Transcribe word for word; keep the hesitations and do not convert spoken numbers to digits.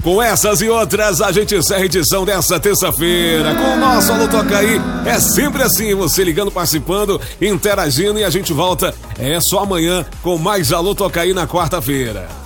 Com essas e outras, a gente encerra a edição dessa terça-feira. Com o nosso Alô Toca Aí, é sempre assim, você ligando, participando, interagindo, e a gente volta, é só amanhã, com mais Alô Toca Aí na quarta-feira.